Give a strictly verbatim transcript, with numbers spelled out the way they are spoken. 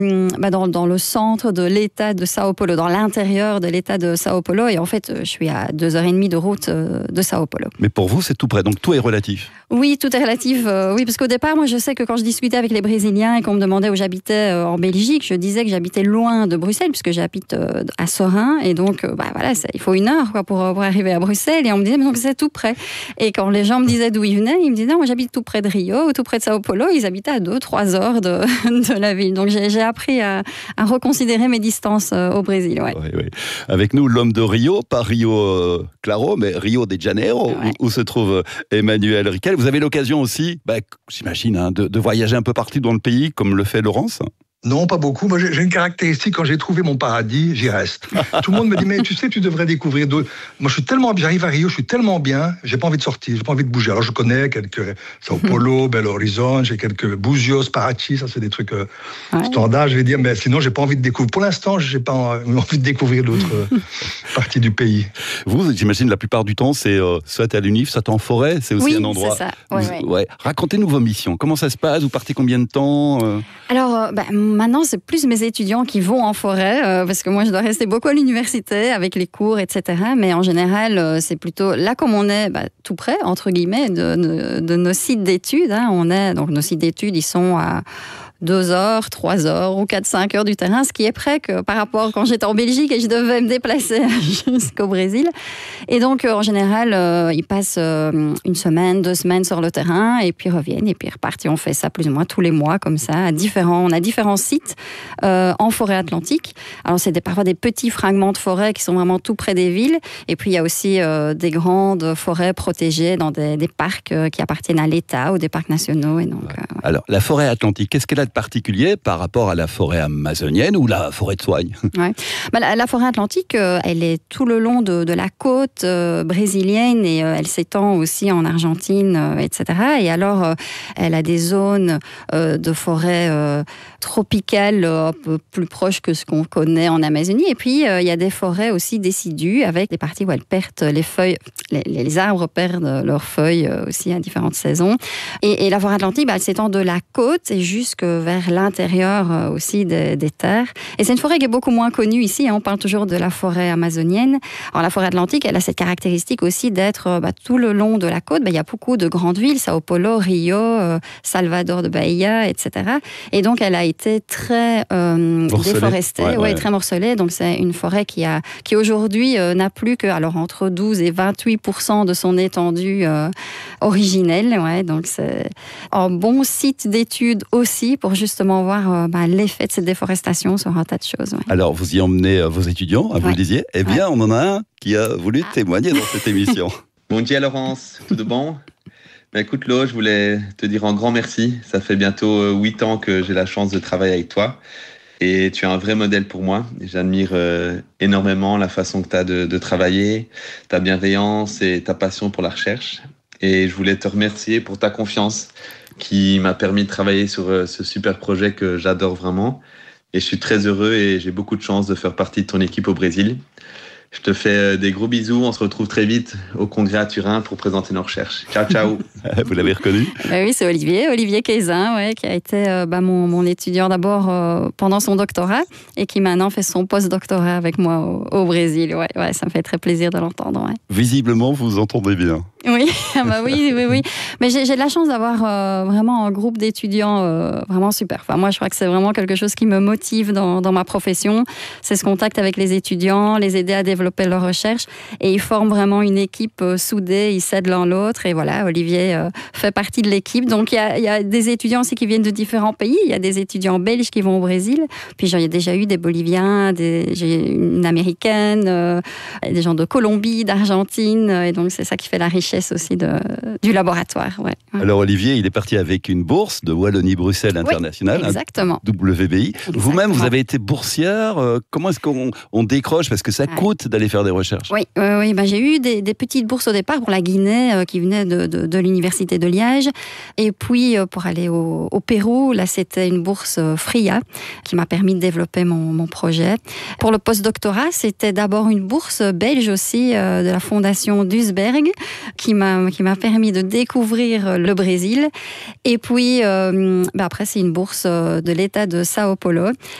bah dans, dans le centre de l'État de Sao Paulo, dans l'intérieur de l'État de Sao Paulo. Et en fait, je suis à deux heures et demie de route de Sao Paulo. Mais pour vous, c'est tout près, donc tout est relatif. Oui, tout est relatif. Euh, oui, parce qu'au départ, moi, je sais que quand je discutais avec les Brésiliens et qu'on me demandait où j'habitais euh, en Belgique, je disais que j'habitais loin de Bruxelles, puisque j'habite euh, à Sorin. Et donc, euh, bah, voilà, il faut une heure quoi, pour, pour arriver à Bruxelles. Et on me disait, mais donc c'est tout près. Et quand les gens me disaient d'où ils venaient, ils me disaient, non, moi, j'habite tout près de Rio ou tout près de Sao Paulo. Ils habitaient à deux, trois heures de, de la ville. Donc, j'ai, j'ai appris à, à reconsidérer mes distances euh, au Brésil. Ouais. Oui, oui. Avec nous, l'homme de Rio, pas Rio euh, Claro, mais Rio de Janeiro, Ouais. où, où se trouve Emmanuel Riquel. Vous avez l'occasion aussi, bah, j'imagine, hein, de, de voyager un peu partout dans le pays, comme le fait Laurence. Non, pas beaucoup. Moi, j'ai, j'ai une caractéristique. Quand j'ai trouvé mon paradis, j'y reste. Tout le monde me dit, mais tu sais, tu devrais découvrir d'autres. Moi, je suis tellement bien. J'arrive à Rio, je suis tellement bien. J'ai pas envie de sortir. J'ai pas envie de bouger. Alors, je connais quelques Sao Paulo, Belo Horizonte, j'ai quelques Buzios, Paraty. Ça, c'est des trucs euh, Ouais. standards. Je vais dire, mais sinon, j'ai pas envie de découvrir. Pour l'instant, j'ai pas envie de découvrir d'autres euh, parties du pays. Vous, j'imagine, la plupart du temps, c'est euh, soit à l'Unif, soit en forêt. C'est aussi Oui, un endroit. c'est ça. Ouais, Vous- ouais. ouais. Racontez-nous vos missions. Comment ça se passe? Vous partez combien de temps? euh Alors, euh, bah, maintenant, c'est plus mes étudiants qui vont en forêt, euh, parce que moi, je dois rester beaucoup à l'université avec les cours, et cetera. Mais en général, euh, c'est plutôt là, comme on est bah, tout près, entre guillemets, de, de, de nos sites d'études. Hein, on est, donc, nos sites d'études, ils sont à deux heures, trois heures ou quatre, cinq heures du terrain, ce qui est près que par rapport quand j'étais en Belgique et je devais me déplacer jusqu'au Brésil. Et donc, euh, en général, euh, ils passent euh, une semaine, deux semaines sur le terrain et puis reviennent et puis ils repartent. Et on fait ça plus ou moins tous les mois, comme ça, à différents, on a différents sites euh, en forêt atlantique. Alors, c'est des, parfois des petits fragments de forêt qui sont vraiment tout près des villes. Et puis, il y a aussi euh, des grandes forêts protégées dans des, des parcs euh, qui appartiennent à l'État ou des parcs nationaux. Et donc, euh, Alors, la forêt atlantique, qu'est-ce qu'elle a de particulier par rapport à la forêt amazonienne ou la forêt de Soigne? Ouais. Bah, la, la forêt atlantique, euh, elle est tout le long de, de la côte euh, brésilienne et euh, elle s'étend aussi en Argentine, euh, et cetera. Et alors, euh, elle a des zones euh, de forêt euh, tropicales euh, un peu plus proches que ce qu'on connaît en Amazonie. Et puis, euh, il y a des forêts aussi décidues avec des parties où elles perdent les feuilles, les, les arbres perdent leurs feuilles euh, aussi à différentes saisons. Et, et la forêt atlantique, bah, elle s'étend de la côte et jusque vers l'intérieur euh, aussi des, des terres. Et c'est une forêt qui est beaucoup moins connue ici. Hein. On parle toujours de la forêt amazonienne. Alors la forêt atlantique, elle a cette caractéristique aussi d'être euh, bah, tout le long de la côte. Bah, il y a beaucoup de grandes villes, Sao Paulo, Rio, euh, Salvador de Bahia, et cetera. Et donc elle a été très euh, déforestée, ouais, ouais, ouais. très morcelée. Donc c'est une forêt qui a, qui aujourd'hui euh, n'a plus que alors entre douze et vingt-huit pour cent de son étendue euh, originelle. Ouais, donc c'est un bon site d'étude aussi pour justement voir euh, bah, l'effet de cette déforestation sur un tas de choses. Ouais. Alors, vous y emmenez euh, vos étudiants, hein, vous Ouais. le disiez. Eh bien, on en a un qui a voulu témoigner dans cette émission. Bon dia Laurence, tout de bon? Ben écoute Lo, je voulais te dire un grand merci. Ça fait bientôt huit ans que j'ai la chance de travailler avec toi. Et tu es un vrai modèle pour moi. J'admire euh, énormément la façon que tu as de, de travailler, ta bienveillance et ta passion pour la recherche. Et je voulais te remercier pour ta confiance qui m'a permis de travailler sur euh, ce super projet que j'adore vraiment. Et je suis très heureux et j'ai beaucoup de chance de faire partie de ton équipe au Brésil. Je te fais des gros bisous. On se retrouve très vite au congrès à Turin pour présenter nos recherches. Ciao, ciao. Vous l'avez reconnu? Bah oui, c'est Olivier, Olivier Quézin, ouais, qui a été euh, bah, mon, mon étudiant d'abord euh, pendant son doctorat et qui maintenant fait son post-doctorat avec moi au, au Brésil. Ouais, ouais, ça me fait très plaisir de l'entendre. Ouais. Visiblement, vous vous entendez bien. Oui, bah oui, oui, oui. Mais j'ai, j'ai de la chance d'avoir euh, vraiment un groupe d'étudiants euh, vraiment super. Enfin, moi, je crois que c'est vraiment quelque chose qui me motive dans, dans ma profession. C'est ce contact avec les étudiants, les aider à développer leur recherche. Et ils forment vraiment une équipe euh, soudée, ils s'aident l'un l'autre. Et voilà, Olivier euh, fait partie de l'équipe. Donc, il y a, il y a des étudiants aussi qui viennent de différents pays. Il y a des étudiants belges qui vont au Brésil. Puis, genre, il y a déjà eu des Boliviens, des, j'ai une Américaine, euh, des gens de Colombie, d'Argentine. Et donc, c'est ça qui fait la richesse aussi de, du laboratoire. Ouais. Alors Olivier, il est parti avec une bourse de Wallonie-Bruxelles International, oui, exactement. hein, W B I. Exactement. Vous-même, vous avez été boursière. Euh, comment est-ce qu'on on décroche? Parce que ça Ouais. coûte d'aller faire des recherches. Oui, oui, oui. Ben, j'ai eu des, des petites bourses au départ pour la Guinée euh, qui venait de, de, de l'université de Liège. Et puis euh, pour aller au, au Pérou, là c'était une bourse euh, FRIA qui m'a permis de développer mon, mon projet. Pour le postdoctorat, c'était d'abord une bourse belge aussi euh, de la fondation Duisberg qui m'a qui m'a permis de découvrir le Brésil. Et puis euh, bah après c'est une bourse de l'État de Sao Paulo